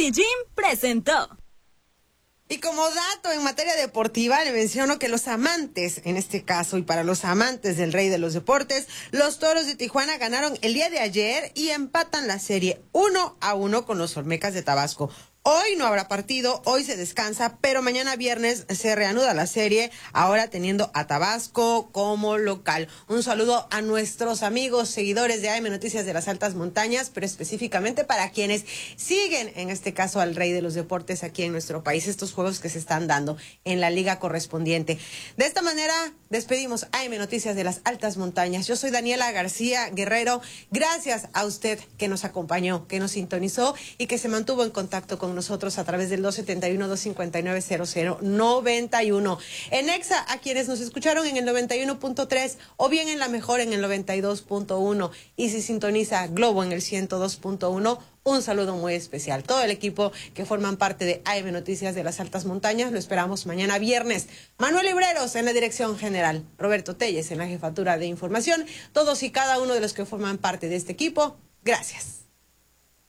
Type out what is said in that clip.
Medellín presentó. Y como dato en materia deportiva, le menciono que los amantes, en este caso, y para los amantes del rey de los deportes, los Toros de Tijuana ganaron el día de ayer y empatan la serie 1-1 con los Olmecas de Tabasco. Hoy no habrá partido, hoy se descansa, pero mañana viernes se reanuda la serie, ahora teniendo a Tabasco como local. Un saludo a nuestros amigos, seguidores de AM Noticias de las Altas Montañas, pero específicamente para quienes siguen, en este caso, al rey de los deportes aquí en nuestro país, estos juegos que se están dando en la liga correspondiente. De esta manera, despedimos AM Noticias de las Altas Montañas. Yo soy Daniela García Guerrero. Gracias a usted que nos acompañó, que nos sintonizó y que se mantuvo en contacto con nosotros a través del 271-259-0091. En Exa, a quienes nos escucharon en el 91.3 o bien en La Mejor en el 92.1. Y si sintoniza Globo en el 102.1, un saludo muy especial. Todo el equipo que forman parte de AM Noticias de las Altas Montañas, lo esperamos mañana viernes. Manuel Libreros en la dirección general, Roberto Telles en la jefatura de información, todos y cada uno de los que forman parte de este equipo, gracias.